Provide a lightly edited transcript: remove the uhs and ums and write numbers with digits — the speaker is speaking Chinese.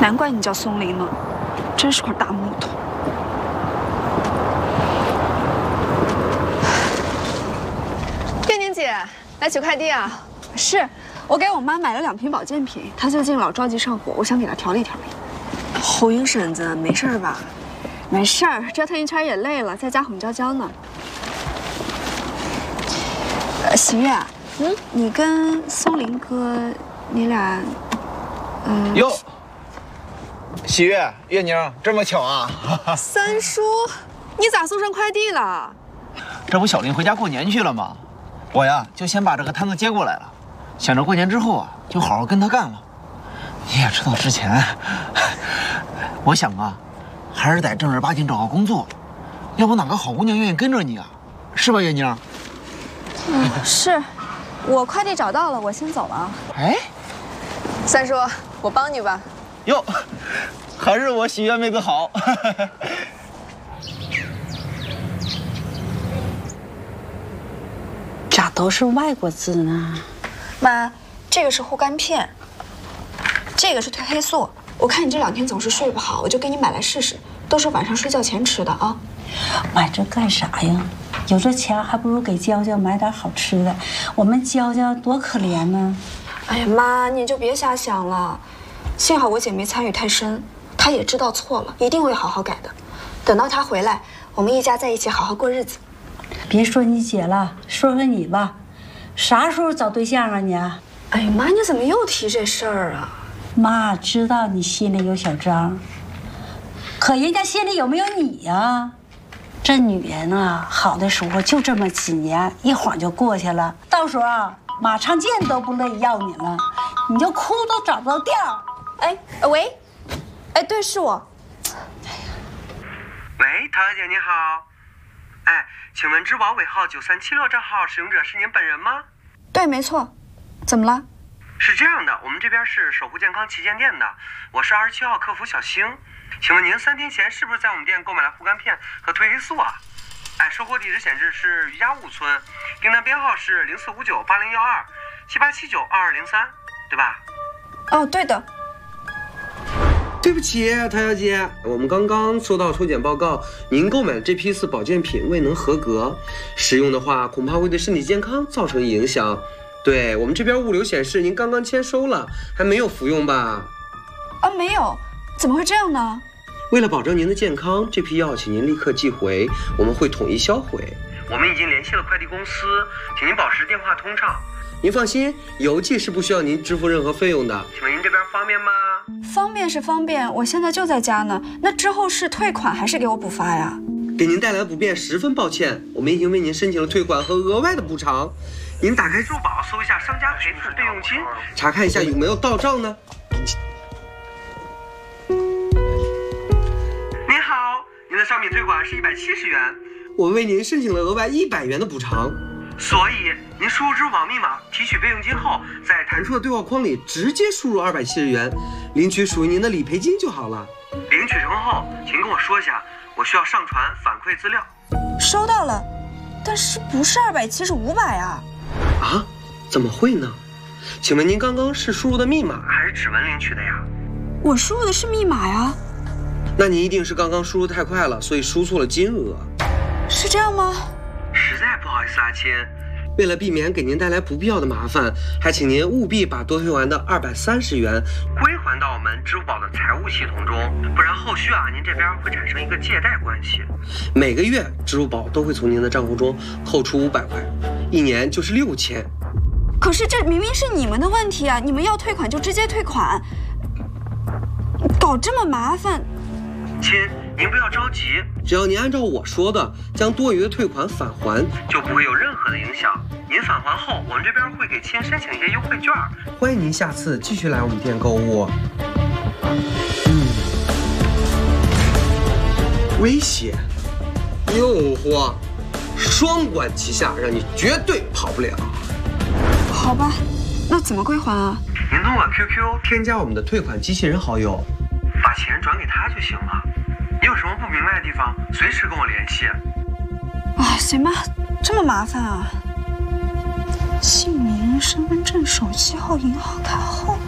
难怪你叫松林呢，真是块大木头。 月宁姐，来取快递啊？ 是，我给我妈买了2瓶保健品，她最近老着急上火，我想给她调理调理。 红英婶子没事吧？ 没事儿，折腾一圈也累了，在家哄娇娇呢。喜悦，你跟松林哥，你俩， 哟，喜悦、月宁，这么巧啊！ 三叔，你咋送上快递了？ 这不小林回家过年去了吗？我呀就先把这个摊子接过来了，想着过年之后啊就好好跟他干了。你也知道之前，我想啊，还是得正儿八经找个工作，要不哪个好姑娘愿意跟着你啊？是吧，月宁？ 是，我快递找到了，我先走了。 哎， 三叔，我帮你吧。 哟，还是我喜悦妹子好。 咋都是外国字呢？ 妈，这个是护肝片，这个是褪黑素。我看你这2天总是睡不好，我就给你买来试试，都是晚上睡觉前吃的啊。 买这干啥呀？有这钱还不如给娇娇买点好吃的。我们娇娇多可怜呢。 哎呀，妈，你就别瞎想了。幸好我姐没参与太深，她也知道错了，一定会好好改的。等到她回来，我们一家在一起好好过日子。 别说你姐了，说说你吧，啥时候找对象啊你？ 哎呀妈，你怎么又提这事儿啊？ 妈知道你心里有小张，可人家心里有没有你呀？这女人啊，好的时候就这么几年，一晃就过去了。到时候啊，马长剑都不乐意要你了，你就哭都找不到调。 哎，喂，哎，对，是我。 喂，陶小姐你好，哎，请问支宝尾号9376账号使用者是您本人吗？ 对，没错。怎么了？ 是这样的，我们这边是守护健康旗舰店的，我是27号客服小星，请问您3天前是不是在我们店购买了护肝片和褪黑素啊？哎，收货地址显示是余家坞村，订单编号是0459801278792203，对吧？ 哦，对的。 对不起，陶小姐，我们刚刚收到抽检报告，您购买的这批次保健品未能合格，使用的话恐怕会对身体健康造成影响。对，我们这边物流显示您刚刚签收了，还没有服用吧？ 啊，没有，怎么会这样呢？ 为了保证您的健康，这批药请您立刻寄回，我们会统一销毁。 我们已经联系了快递公司，请您保持电话通畅。 您放心，邮寄是不需要您支付任何费用的。 请问您这边方便吗？ 方便是方便，我现在就在家呢。那之后是退款还是给我补发呀？ 给您带来不便，十分抱歉，我们已经为您申请了退款和额外的补偿。您打开支付宝，搜一下商家赔付备用金，查看一下有没有到账呢？ 您好，您的商品退款是170元， 我为您申请了额外100元的补偿。 所以您输入支付宝密码提取备用金后， 在弹出的对话框里直接输入270元，领取属于您的理赔金就好了。 领取成功后，请跟我说一下，我需要上传反馈资料。 收到了，但是不是270是500啊？ 啊？怎么会呢？请问您刚刚是输入的密码还是指纹领取的呀？ 我输入的是密码呀。 那你一定是刚刚输入太快了，所以输错了金额。 是这样吗？ 实在不好意思，阿亲。 为了避免给您带来不必要的麻烦，还请您务必把多退完的230元归还到我们支付宝的财务系统中，不然后续您这边会产生一个借贷关系。 每个月支付宝都会从您的账户中扣除500块，1年就是6000。 可是这明明是你们的问题啊！你们要退款就直接退款，搞这么麻烦。 亲，您不要着急， 只要您按照我说的，将多余的退款返还， 就不会有任何的影响。您返还后，我们这边会给亲申请一些优惠券。 欢迎您下次继续来我们店购物。威胁、诱惑，双管齐下，让你绝对跑不了。 好吧，那怎么归还啊？ 您通过 QQ 添加我们的退款机器人好友， 把钱转给他就行了。你有什么不明白的地方，随时跟我联系。 哎，行吧，这么麻烦啊！姓名、身份证、手机号、银行卡号。